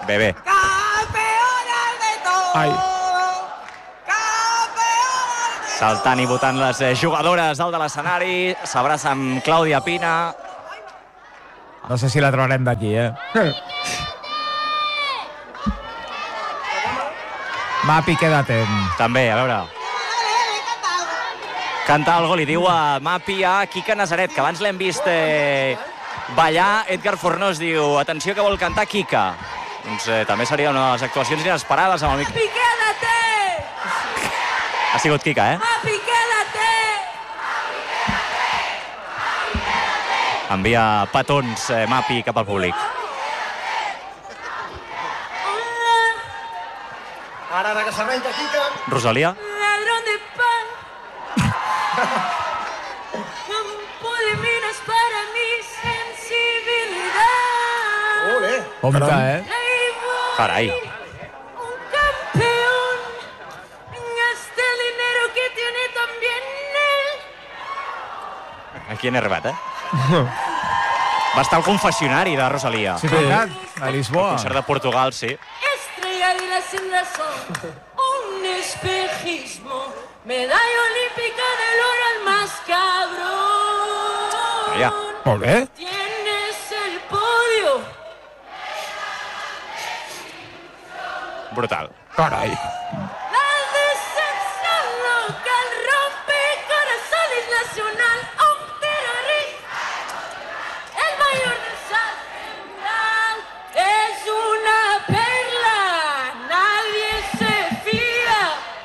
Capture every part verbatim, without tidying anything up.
Bé, bé. Ai. Saltant i votant les jugadores dalt de l'escenari. S'abraça amb Clàudia Pina. No sé si la trobarem d'aquí, eh? Mapi, queda't. També, a veure. Canta algo, li diu a Mapi a Quica Nazaret, que abans l'hem vist eh, ballar. Edgar Fornós diu, atenció que vol cantar Quica. Doncs eh, també seria una de les actuacions inesperades amb el mic... Mapi, quédate! Ha sigut Quica, eh? Mapi, quédate! Envia petons eh, Mapi cap al públic. Ara, ara que s'arrenca, Quica. Rosalia. Ladrón de pan. Campo de minas para mi sensibilidad. Ole. Compte, eh? Carai. Un campeón. Gasta el dinero que tiene también él. Aquí han arribat, eh? Va estar al confessionari de Rosalia. Sí, veritat. A El Lisboa. concert de Portugal, sí. Estrella de la sin razón. Un espejismo. Medalla olímpica del oro al más cabrón. Allà. Molt bé. Tienes el podio. Brutal. Carai. La decepción local rompe corazones nacional. Un terrorista. El mayor desastre mundial. Es una perla. Nadie se fía.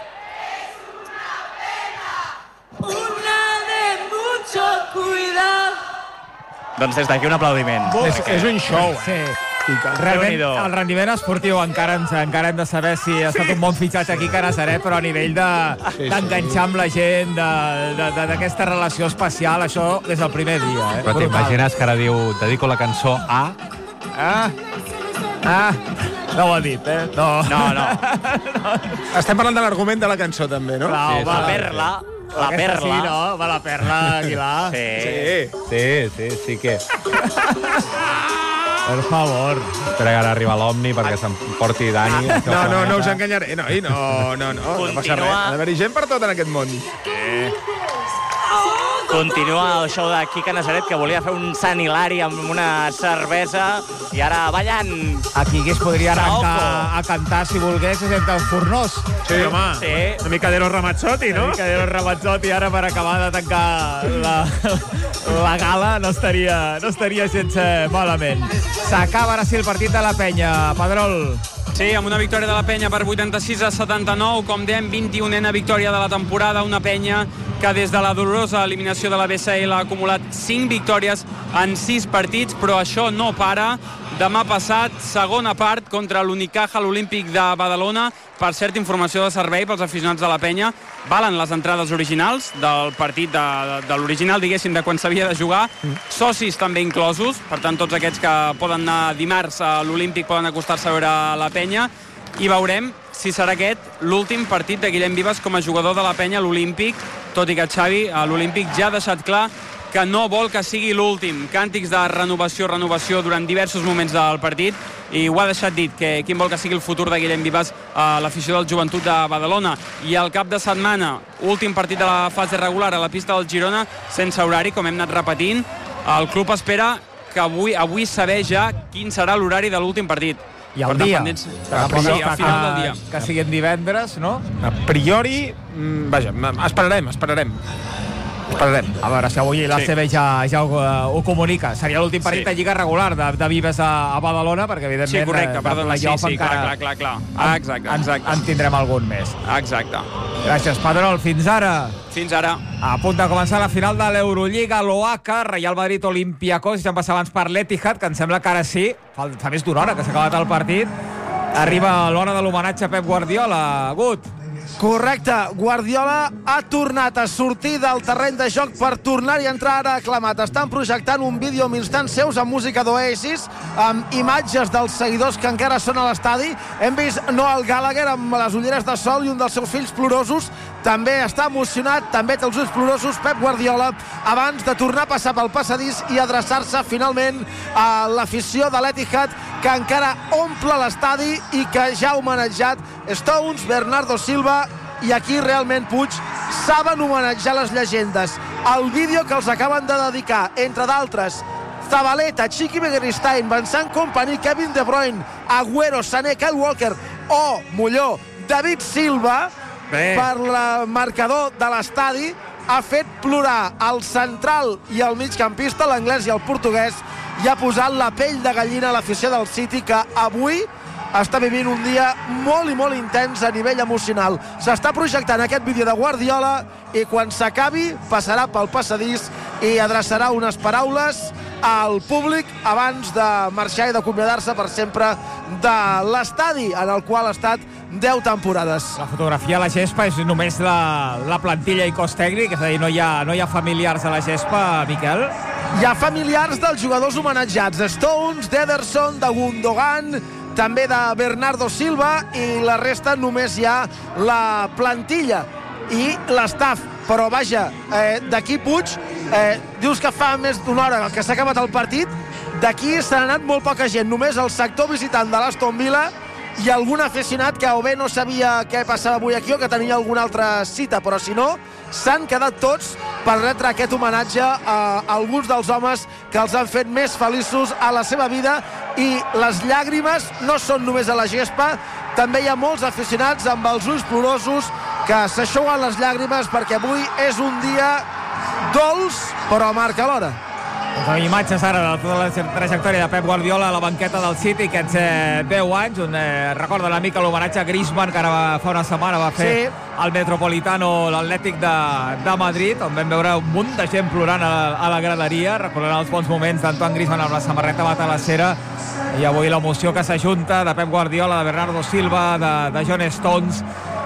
Una de mucho cuidado. Doncs des d'aquí un aplaudiment. És, és un show, eh? Sí. Déu-n'hi-do. Realment, el rendiment esportiu encara, ens, encara hem de saber si ha estat un bon fitxatge aquí a Nazaret, però a nivell d'enganxar amb la gent, d'aquesta relació especial, això des del primer dia. Eh? Però t'imagines que ara diu, dedico la cançó a... Ah, ah, no ho ha dit, eh? No, No, no. Estem parlant de l'argument de la cançó, també, no? Clar, La perla. La Aquesta perla. Sí, no? Va la perla, Aguilar. Sí. Sí. Sí, sí, sí que... Per favor. Espera que ara arriba l'Omni perquè s'emporti Dani. No, no, no us enganyaré. No, i no, no, no, no passa res. Ha d'haver-hi gent per tot en aquest món. Continua el show de Quica Nazaret, que volia fer un sant hilari amb una cervesa i ara ballant. Aquí que es podria arrencar Saoko. a cantar, si volgués, és entre el Fornós. Sí, home. Sí. Una mica de los Ramazzotti, no? Una mica de Ramazzotti ara per acabar de tancar la, la gala no estaria, no estaria sense malament. S'acaba ara sí el partit de la Penya. Pedrol. Sí, amb una victòria de la Penya per vuitanta-sis a setanta-nou, com dèiem, vint-i-unena victòria de la temporada, una Penya que des de la dolorosa eliminació de la B C L ha acumulat cinc victòries en sis partits, però això no para. Demà passat, segona part contra l'Unicaja, l'Olímpic de Badalona. Per cert, informació de servei pels aficionats de la Penya. Valen les entrades originals del partit de, de, de l'original, diguéssim, de quan s'havia de jugar. Socis també inclosos, per tant, tots aquests que poden anar dimarts a l'Olímpic poden acostar-se a veure la Penya. I veurem si serà aquest l'últim partit de Guillem Vives com a jugador de la Penya a l'Olímpic, tot i que Xavi a l'Olímpic ja ha deixat clar que no vol que sigui l'últim. Càntics de renovació, renovació durant diversos moments del partit, i ho ha deixat dit, que quin vol que sigui el futur de Guillem Vives a l'afició del Joventut de Badalona. I al cap de setmana, últim partit de la fase regular a la pista del Girona, sense horari, com hem anat repetint. El club espera que avui, avui saber ja quin serà l'horari de l'últim partit. I el Per tant, dia. pendents- A Sí, a final del dia. Que siguin divendres, no? A priori, mm, vaja, esperarem, esperarem. Esperarem. A veure si avui la Sí. C B ja, ja ho, ho comunica. Seria l'últim partit Sí. de Lliga regular de, de Vives a, a Badalona, perquè evidentment Sí, correcte, eh, perdona, de sí, playoff sí, clar, encara clar, clar, clar. Ah, exacte, en, exacte. en tindrem algun més. Exacte. Gràcies, Pedrol. Fins ara. Fins ara. A punt de començar la final de l'Eurolliga, l'Oaca, Real Madrid, Olympiacos, i ja hem passat abans per l'Etihad, que em sembla que ara sí, fa, fa més d'una hora que s'ha acabat el partit. Arriba l'hora de l'homenatge a Pep Guardiola. Gut. Correcte, Guardiola ha tornat a sortir del terreny de joc per tornar-hi a entrar ara aclamat. Estan projectant un vídeo amb instants seus amb música d'Oasis, amb imatges dels seguidors que encara són a l'estadi. Hem vist Noel Gallagher amb les ulleres de sol i un dels seus fills plorosos. També està emocionat, també té els ulls plorosos Pep Guardiola, abans de tornar a passar pel passadís i adreçar-se finalment a l'afició de l'Etihad, que encara omple l'estadi i que ja ha homenatjat Stones, Bernardo Silva, i aquí realment Puig saben homenatjar les llegendes. El vídeo que els acaben de dedicar, entre d'altres, Zabaleta, Chiqui Begiristain, Vincent Kompany, Kevin De Bruyne, Agüero, Sané, Kyle Walker o, Molló, David Silva, Bé. per el marcador de l'estadi, ha fet plorar el central i el migcampista, l'anglès i el portuguès, i ha posat la pell de gallina a l'afició del City, que avui està vivint un dia molt i molt intens a nivell emocional. S'està projectant aquest vídeo de Guardiola i quan s'acabi passarà pel passadís i adreçarà unes paraules al públic abans de marxar i d'acomiadar-se per sempre de l'estadi en el qual ha estat deu temporades. La fotografia a la gespa és només la, la plantilla i cos tècnic, és a dir, no hi ha, no hi ha familiars a la gespa, Miquel? Hi ha familiars dels jugadors homenatjats, de Stones, d'Ederson, de Gundogan, també de Bernardo Silva, i la resta només hi ha la plantilla i l'estaf. Però vaja, eh, d'aquí Puig, eh, dius que fa més d'una hora que s'ha acabat el partit, d'aquí s'ha anat molt poca gent, només el sector visitant de l'Aston Villa i algun aficionat que o bé no sabia què passava avui aquí o que tenia alguna altra cita, però si no, s'han quedat tots per retre aquest homenatge a alguns dels homes que els han fet més feliços a la seva vida, i les llàgrimes no són només a la gespa, també hi ha molts aficionats amb els ulls plorosos que s'aixuguen les llàgrimes perquè avui és un dia dolç però marca l'hora. Doncs amb imatges ara de tota la trajectòria de Pep Guardiola a la banqueta del City, aquests eh, deu anys, on eh, recorda una mica l'homenatge a Griezmann, que ara va, fa una setmana va fer sí. al Metropolitano, l'Atlètic de, de Madrid, on vam veure un munt de gent plorant a, a la graderia, recordant els bons moments d'Antoine Griezmann amb la samarreta matalassera, i avui l'emoció que s'ajunta de Pep Guardiola, de Bernardo Silva, de, de John Stones,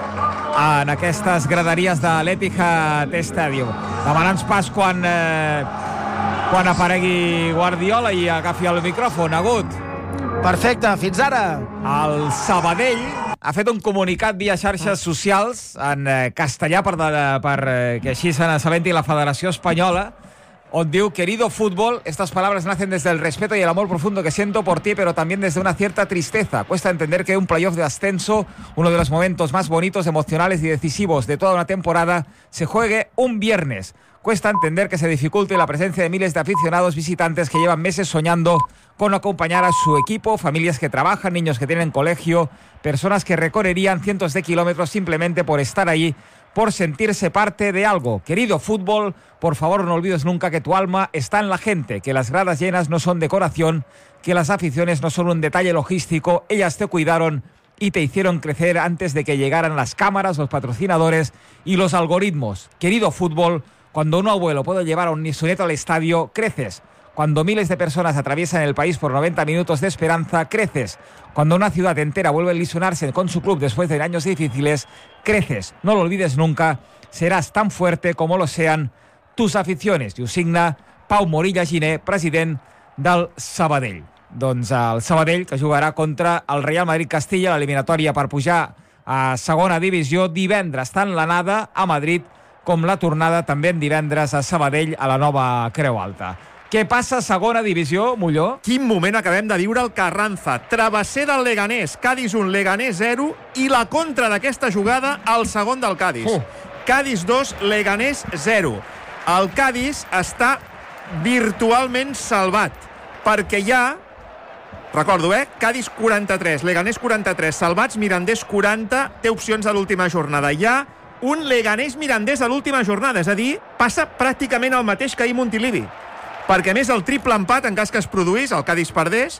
en aquestes graderies de l'Etihad Stadium. Demanant pas quan... Eh, quan aparegui Guardiola i agafi el micròfon. Agut. Perfecte, fins ara. El Sabadell ha fet un comunicat via xarxes socials en castellà per, de, per que així se n'assabenti la Federació Espanyola, on diu: querido fútbol, estas palabras nacen desde el respeto y el amor profundo que siento por ti, pero también desde una cierta tristeza. Cuesta entender que un playoff de ascenso, uno de los momentos más bonitos, emocionales y decisivos de toda una temporada, se juegue un viernes. Cuesta entender que se dificulte la presencia de miles de aficionados visitantes que llevan meses soñando con acompañar a su equipo, familias que trabajan, niños que tienen colegio, personas que recorrerían cientos de kilómetros simplemente por estar ahí, por sentirse parte de algo. Querido fútbol, por favor no olvides nunca que tu alma está en la gente, que las gradas llenas no son decoración, que las aficiones no son un detalle logístico, ellas te cuidaron y te hicieron crecer antes de que llegaran las cámaras, los patrocinadores y los algoritmos. Querido fútbol, cuando un abuelo puede llevar a un su nieto al estadio, creces. Cuando miles de personas atraviesan el país por noventa minutos de esperanza, creces. Cuando una ciudad entera vuelve a ilusionarse con su club después de años difíciles, creces. No lo olvides nunca, serás tan fuerte como lo sean tus aficiones. I ho signa Pau Morilla Giner, president del Sabadell. Doncs el Sabadell, que jugarà contra el Real Madrid-Castilla, l'eliminatòria per pujar a segona divisió divendres, tant l'anada a Madrid com la tornada també en divendres a Sabadell, a la nova Creu Alta. Què passa a segona divisió, Molló? Quin moment acabem de viure al Carranza. Travesser del Leganés, Cádiz un, Leganés zero, i la contra d'aquesta jugada al segon del Cádiz. Uh. Cádiz dos, Leganés zero. El Cádiz està virtualment salvat, perquè hi ha, recordo, eh? Cádiz quaranta-tres, Leganés quaranta-tres, salvats, Mirandés quaranta, té opcions a l'última jornada. Hi ha un Leganés-Mirandés a l'última jornada, és a dir, passa pràcticament el mateix que ahir Montilivi, perquè a més el triple empat, en cas que es produís, el Cádiz perdés,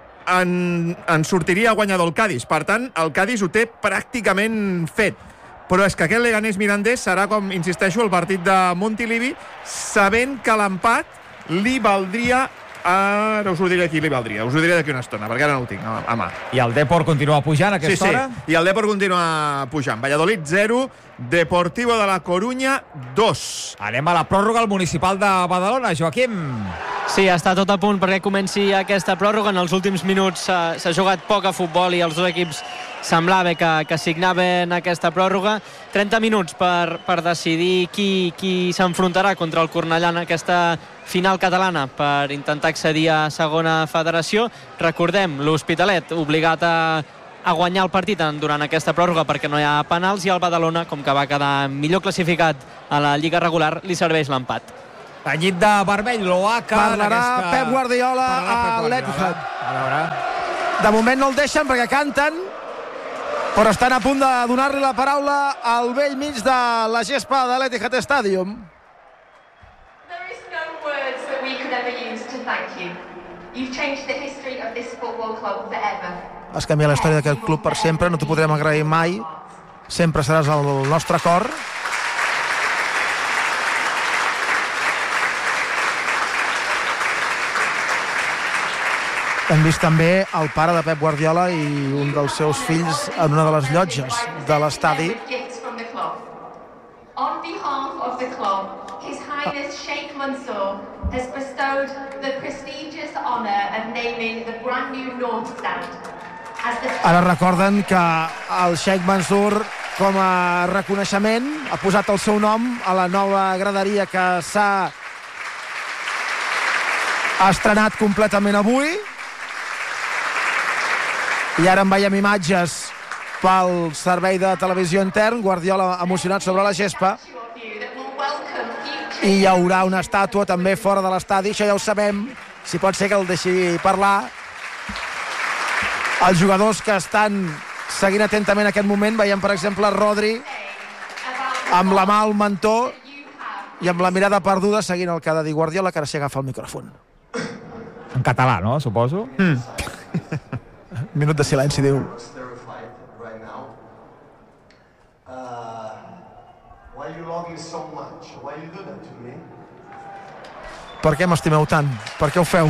en, en sortiria guanyador el Cádiz. Per tant, el Cádiz ho té pràcticament fet. Però és que aquest Leganés-Mirandés serà, com insisteixo, el partit de Montilivi, sabent que l'empat li valdria Ara us ho diré qui li valdria. Us ho diré d'aquí una estona, perquè ara no ho tinc a, a mà. I el Depor continua pujant a aquesta sí, hora? Sí, i el Depor continua pujant. Valladolid zero, Deportivo de la Corunya dos. Anem a la pròrroga al Municipal de Badalona, Joaquim. Sí, està tot a punt perquè comenci aquesta pròrroga. En els últims minuts s'ha jugat poc a futbol i els dos equips semblava que, que signaven aquesta pròrroga. trenta minuts per, per decidir qui, qui s'enfrontarà contra el Cornellà en aquesta final catalana per intentar accedir a segona federació. Recordem, l'Hospitalet obligat a, a guanyar el partit durant aquesta pròrroga perquè no hi ha penals, i el Badalona, com que va quedar millor classificat a la Lliga regular, li serveix l'empat. Llit de vermell, l'Oaca... Parlarà aquesta... Pep Guardiola a l'Etihad. De moment no el deixen perquè canten, però estan a punt de donar-li la paraula al vell mig de la gespa de l'Etihad Stadium. There is no words that we could ever use to thank you. You've changed the history of this football club forever. Has canviat la història d'aquest club per sempre, no t'ho podrem agrair mai. Sempre seràs al nostre cor. Hem vist també el pare de Pep Guardiola i un dels seus fills en una de les llotges de l'estadi. On behalf of the club, His Highness Sheikh Mansour has bestowed the prestigious honor of naming the brand new North Stand. Ara recorden que el Sheikh Mansour, com a reconeixement, ha posat el seu nom a la nova graderia que s'ha estrenat completament avui. I ara en veiem imatges pel servei de televisió intern, Guardiola emocionat sobre la gespa, i hi haurà una estàtua també fora de l'estadi, això ja ho sabem, si pot ser que el deixi parlar. Els jugadors que estan seguint atentament aquest moment, veiem per exemple Rodri amb la mà al mentó i amb la mirada perduda seguint el que ha de dir Guardiola, que ara s'hi agafa el micròfon. En català, no? Suposo. Mm. Minut de silenci, diu. Per què m'estimeu tant? Per què ho feu?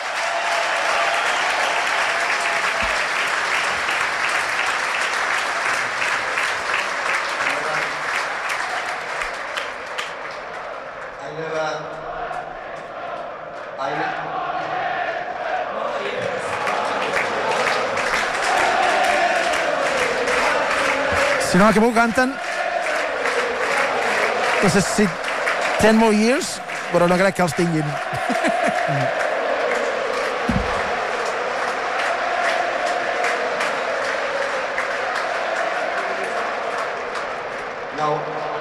Si no m'equivoco, canten no sé si ten more years, però no crec que els tinguin. Now,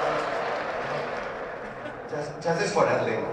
just, just this for Adley.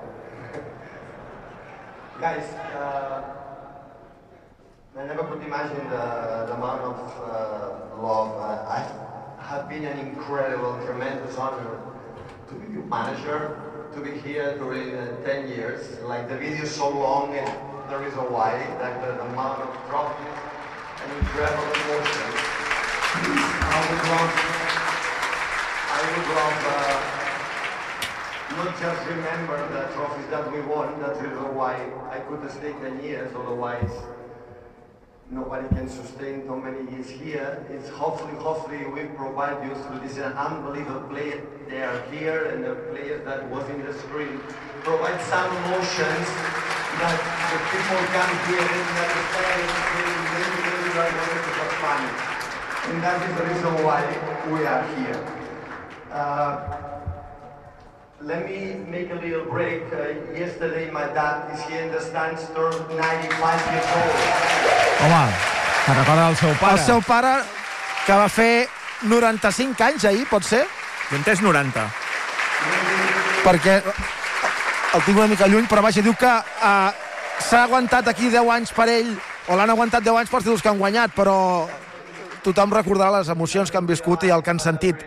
Guys, uh, I never could imagine the, the amount of uh, love. Uh, I have been an incredible, tremendous honor to be your manager, to be here during uh, ten years. Like, the video is so long, and there is a why, like the, the amount of trophies and incredible emotions. I would love, I would love uh, not just remember the trophies that we won, that's the reason why I could stay ten years, otherwise nobody can sustain so many years here. It's hopefully, hopefully we provide you through this unbelievable play. They are here, and the players that was in the screen provide some emotions that the people can hear and understand. Maybe they are going to have fun, and that is the reason why we are here. Uh, Let me make a little break. Uh, yesterday my dad is here in the stands, turned ninety-five years old. Home, que recorda el seu pare. El seu pare, que va fer noranta-cinc anys ahir, pot ser? Jo entès noranta. Perquè el tinc una mica lluny, però vaja, diu que uh, s'ha aguantat aquí deu anys per ell, o l'han aguantat deu anys pels títols que han guanyat, però tothom recordarà les emocions que han viscut i el que han sentit.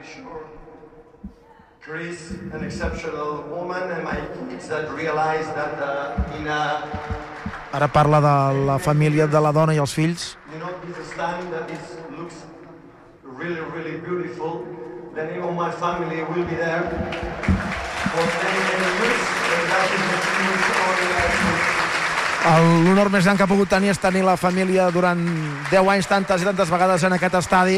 Chris, an exceptional woman, and my kids that realize that uh, in a... Ara parla de la família, de la dona i els fills. You know, this stand that is, looks really, really beautiful. The name of my family will be there for many, many years, and that is the truth on L'honor més gran que ha pogut tenir és tenir la família durant deu anys tantes i tantes vegades en aquest estadi.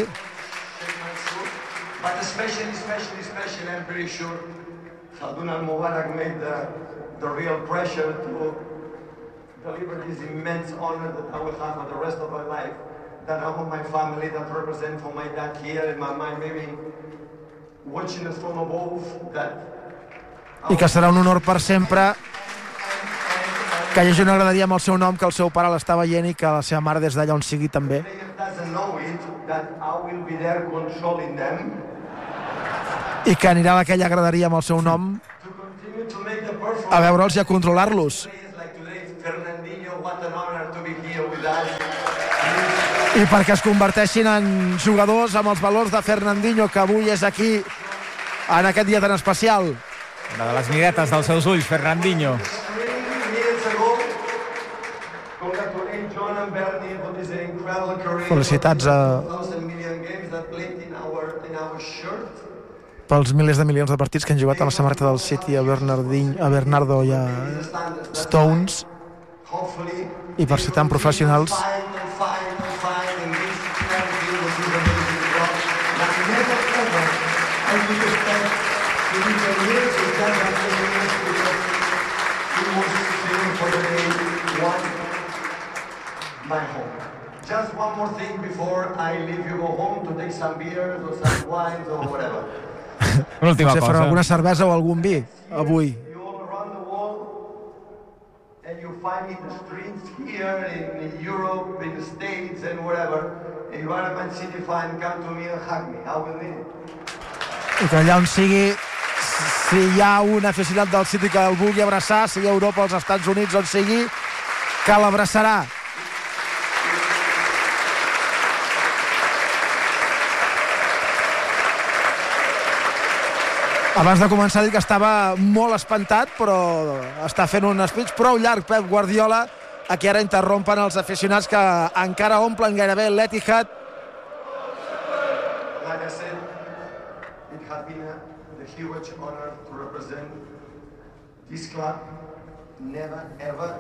But especially, especially, especially, I'm pretty sure Khaldoon Al-Mubarak made the, the real pressure to deliver this immense honor that I will have for the rest of my life. That I want my family that represent for my dad here in my mind, maybe watching us from above, that... I que serà un honor per sempre que hi hagi una graderia amb el seu nom, que el seu pare l'està veient i que la seva mare des d'allà on sigui també. I que anirà a aquella graderia amb el seu nom a veure'ls i a controlar-los. I perquè es converteixin en jugadors amb els valors de Fernandinho, que avui és aquí en aquest dia tan especial. Una de les miretes dels seus ulls, Fernandinho. Felicitats a... pels milers de milions de partits que han jugat a la samarreta del City, a a Bernardo i a Stones, i per ser tan professionals. My home. Just one more thing before I leave you go home to take some beers or some wines or whatever. Una última cosa. Farà alguna cervesa o algun vi avui. You all around the world and you find me in the streets here in Europe, in the States and wherever. And you are a Man City fan, come to me and hug me. I will need it. I que allà on sigui, si hi ha un aficionat del City que el vulgui abraçar, sigui a Europa, als Estats Units, on sigui, que l'abraçarà. Abans de començar a dir que estava molt espantat, però està fent un speech prou llarg Pep Guardiola, a qui ara interrompen els aficionats que encara omplen gairebé l'Etihad. Like I said, it has been a, a huge honor to represent this club. Never, ever.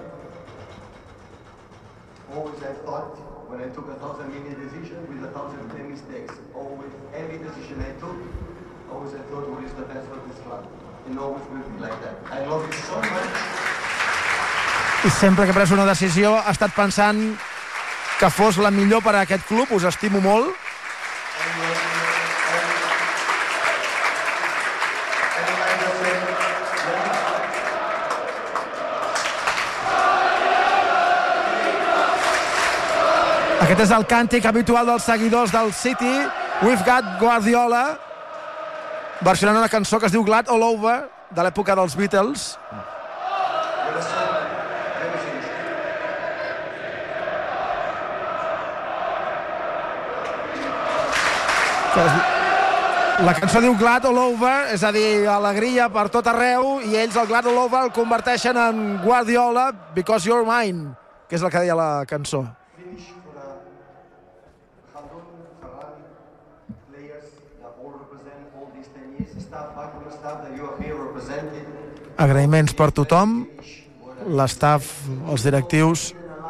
Always I thought, when I took a thousand million decision with a thousand ten mistakes, always, every decision I took, always I thought what is the best for this club. And always will be like that. I love you so much. I sempre que he pres una decisió ha estat pensant que fos la millor per a aquest club. Us estimo molt. Aquest és el càntic habitual dels seguidors del City. We've got Guardiola, versionant una cançó que es diu Glad All Over, de l'època dels Beatles. La cançó diu Glad All Over, és a dir, alegria per tot arreu, i ells el Glad All Over el converteixen en Guardiola, because you're mine, que és el que deia la cançó. Agraïments per tothom, l'estaf, els directius.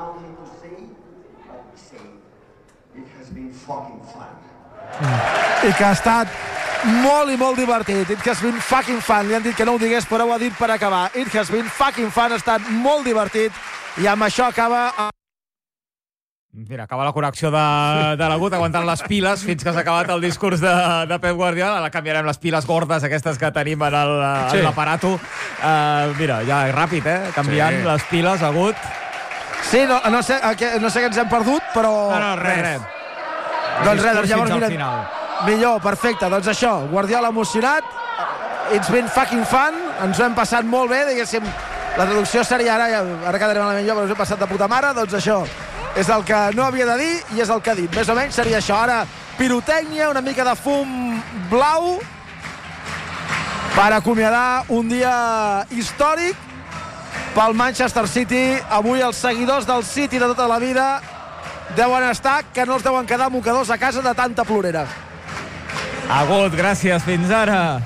I que ha estat molt i molt divertit. It has been fucking fun. Li han dit que no ho digués, però ho ha dit per acabar. It has been fucking fun. Ha estat molt divertit. I amb això acaba... Mira, acaba la connexió de, de l'agut, aguantant les piles fins que s'ha acabat el discurs de, de Pep Guardiola. Ara canviarem les piles gordes, aquestes que tenim en l'aparato. Sí. Uh, mira, ja ràpid, eh? Canviant sí. les piles, agut. Sí, no, no, sé, no sé què ens hem perdut, però... No, no, res. res. Doncs res, doncs llavors mira, millor, perfecte, doncs això, Guardiola emocionat, it's been fucking fun, ens ho hem passat molt bé, diguéssim, la traducció seria ara, ara quedarem a la millor, però ens hem passat de puta mare, doncs això, és el que no havia de dir i és el que ha dit, més o menys seria això, ara pirotècnia, una mica de fum blau, per acomiadar un dia històric pel Manchester City. Avui els seguidors del City de tota la vida deuen estar que no els deuen quedar mocadors a casa de tanta plorera. Agut, gràcies, fins ara.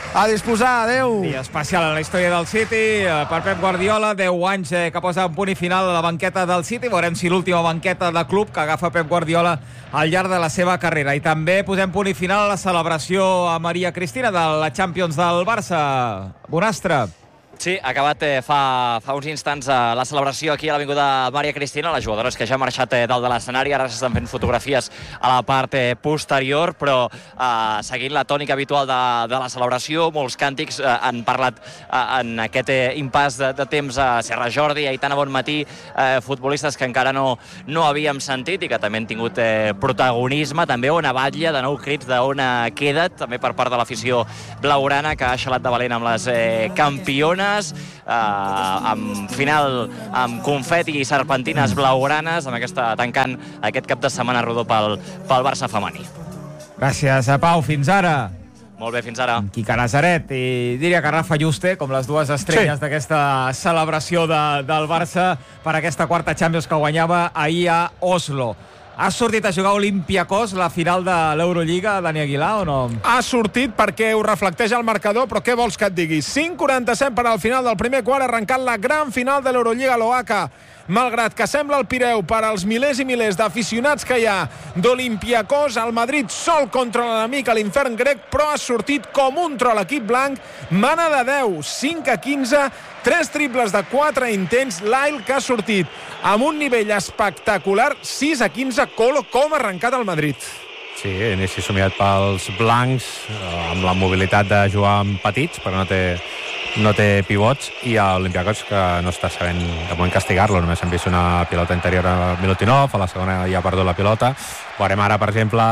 A disposar, adeu. Dia especial en la història del City per Pep Guardiola, deu anys que posa un punt i final a la banqueta del City. Veurem si l'última banqueta de club que agafa Pep Guardiola al llarg de la seva carrera. I també posem punt i final a la celebració a Maria Cristina de la Champions del Barça. Bonastre. Sí, ha acabat eh, fa, fa uns instants eh, la celebració aquí a l'Avinguda Maria Cristina. Les jugadores que ja han marxat eh, dalt de l'escenari, ara s'estan fent fotografies a la part eh, posterior, però eh, seguint la tònica habitual de, de la celebració, molts càntics eh, han parlat eh, en aquest eh, impàs de, de temps a Serra Jordi, a Aitana Bonmatí, eh, futbolistes que encara no, no havíem sentit i que també han tingut eh, protagonisme. També Ona Batlle, de nou crits d'on queda't, també per part de l'afició blaugrana, que ha xalat de valent amb les eh, campiones. Eh, amb final amb confeti i serpentines blaugranes, amb aquesta tancant aquest cap de setmana rodó pel, pel Barça femení. Gràcies, a Pau, fins ara. Molt bé, fins ara. Quica Nazaret i diria que Rafa Juste, com les dues estrelles sí. d'aquesta celebració de, del Barça per aquesta quarta Champions que guanyava ahir a Oslo. Ha sortit a jugar Olympiacos la final de l'Eurolliga, Dani Aguilar, o no? Ha sortit perquè ho reflecteix el marcador, però què vols que et digui? cinc quaranta-set per al final del primer quart, arrencant la gran final de l'Eurolliga a l'Oaca. Malgrat que sembla el Pireu per als milers i milers d'aficionats que hi ha d'Olympiacos, el Madrid sol contra l'enemic a l'infern grec, però ha sortit com un tro l'equip blanc, mana de deu, cinc a quinze, tres triples de quatre intents, l'Ail que ha sortit amb un nivell espectacular, sis a quinze, Colo, com ha arrencat el Madrid. Sí, inici somiat pels blancs, amb la mobilitat de jugar amb petits, però no té, no té pivots, i a l'Olympiacos que no està sabent de moment castigar-lo. Només hem vist una pilota interior a Milutinov, a la segona ja ha perdut la pilota. Veurem ara, per exemple,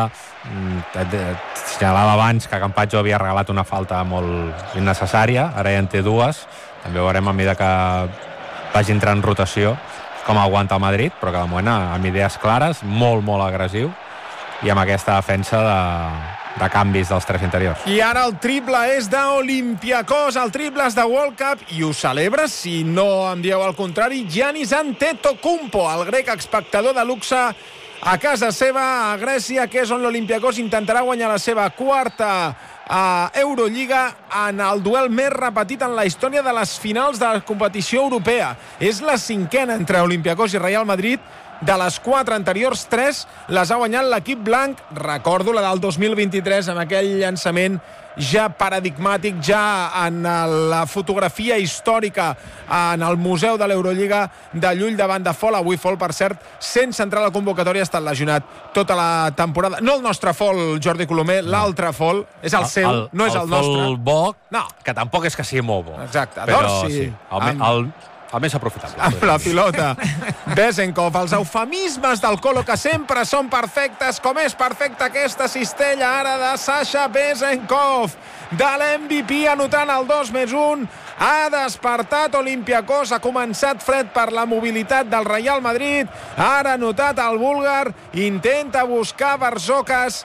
senyalava abans que Campazzo havia regalat una falta molt innecessària, ara ja en té dues. També veurem a mesura que vagi entrant en rotació com aguanta el Madrid, però que de moment amb idees clares, molt, molt agressiu, i amb aquesta defensa de, de canvis dels tres interiors. I ara el triple és d'Olympiacos, el triple és de World Cup, i ho celebra, si no em dieu el contrari, Giannis Antetokounmpo, el grec espectador de luxe a casa seva, a Grècia, que és on l'Olympiacos intentarà guanyar la seva quarta a Eurolliga en el duel més repetit en la història de les finals de la competició europea. És la cinquena entre Olympiacos i Real Madrid. De les quatre anteriors, tres les ha guanyat l'equip blanc. Recordo la del dos mil vint-i-tres amb aquell llançament ja paradigmàtic, ja en la fotografia històrica en el Museu de l'Eurolliga de Llull davant de Fol. Avui Fol, per cert, sense entrar a la convocatòria, ha estat lesionat tota la temporada. No el nostre Fol, Jordi Colomer, no. L'altre Fol, és el, el seu, el, no és el, el nostre. El Fol bo, no. Que tampoc és que sigui molt bo. Exacte, però Dorsi. Sí, el, amb... el, el més aprofitable. Amb la pilota. Bezenkov, els eufemismes del Colo que sempre són perfectes, com és perfecta aquesta cistella ara de Sasha Bezenkov, de l'M V P anotant el dos més un. Ha despertat Olympiacos, ha començat fred per la mobilitat del Real Madrid, ara ha notat el búlgar, intenta buscar Barzocas,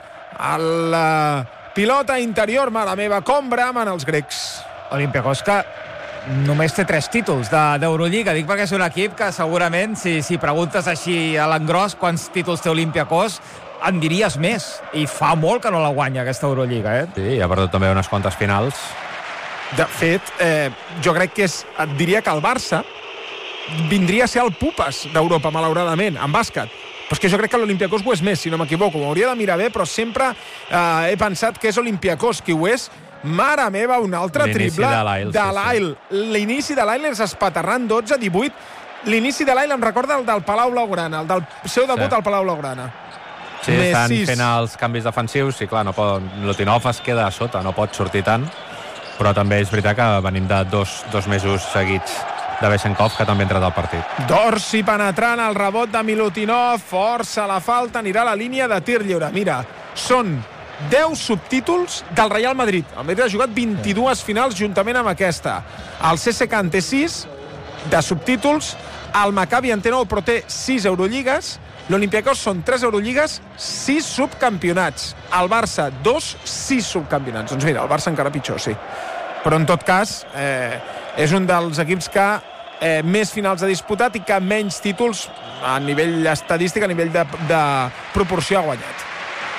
la pilota interior, mare meva, com bramen els grecs. Olympiacos que només té tres títols d'Eurolliga. Dic perquè és un equip que segurament, si, si preguntes així a l'engròs quants títols té Olympiacos, en diries més. I fa molt que no la guanya, aquesta Eurolliga, eh? Sí, ha perdut també unes quantes finals. De fet, eh, jo crec que és, et diria que el Barça vindria a ser el Pupas d'Europa, malauradament, en bàsquet. Però és que jo crec que l'Olympiacos ho és més, si no m'equivoco. M'hauria de mirar bé, però sempre eh, he pensat que és Olympiacos qui ho és. Mare meva, un altre triple de l'Ail. L'inici de l'Ail és espaterrant, dotze a divuit. L'inici de l'Ail em recorda el del Palau Blaugrana, el del seu debut sí. al Palau Blaugrana. Sí, més estan sis. Fent els canvis defensius i clar, no pot, Milutinov es queda a sota, no pot sortir tant, però també és veritat que venim de dos, dos mesos seguits de Bezenkov, que també ha entrat al partit. Dorsi penetrant el rebot de Milutinov, força la falta, anirà a la línia de tir lliure. Mira, són deu subtítols del Real Madrid. El Madrid ha jugat vint-i-dues finals juntament amb aquesta. El C S K en té sis de subtítols, el Maccabi en té nou però té sis Eurolligues, l'Olympiacos són tres Eurolligues, sis subcampionats. El Barça, dos, sis subcampionats. Doncs mira, el Barça encara pitjor, sí. Però en tot cas, eh, és un dels equips que eh, més finals ha disputat i que menys títols a nivell estadístic, a nivell de, de proporció ha guanyat.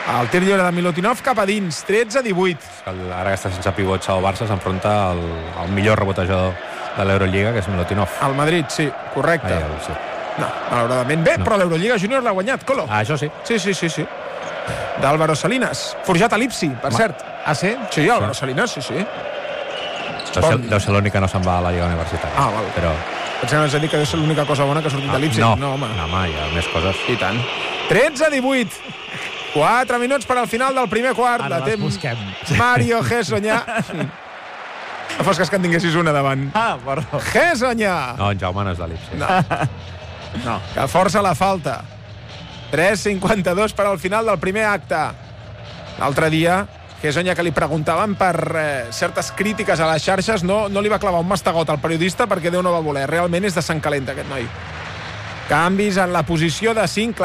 El tir lliure de Milutinov cap a dins, tretze a divuit. Ara que està sense pivots el Barça s'enfronta al, al millor rebotejador de l'Eurolliga, que és Milutinov. El Madrid, sí, correcte. Ai, el, sí. No, malauradament. Bé, no. Però l'Eurolliga Júnior l'ha guanyat, Colo. Ah, això sí. Sí, sí, sí, sí. D'Álvaro Salinas, forjat a Lipsi, per Ma... cert. Ah, sí? Sí, Álvaro sí. Salinas, sí, sí. Deu ser, deu ser l'únic que no se'n va a la Lliga Universitària. Ah, val. Però... Pensem que has de dir que deu ser l'única cosa bona que ha sortit ah, de Lipsi. No, no, home. no, home, hi ha més coses. I tant. tretze a divuit. quatre minuts per al final del primer quart. Ara les busquem. Mario Hezonja. No fos cas que en tinguessis una davant. Ah, perdó. Hezonja. No, en Jaume no és de l'Ipsi. No. no. Que força la falta. tres cinquanta-dos per al final del primer acte. L'altre dia, Hezonja, que li preguntaven per eh, certes crítiques a les xarxes, no, no li va clavar un mastegot al periodista perquè Déu no va voler. Realment és de sang calenta, aquest noi. Canvis en la posició de cinc.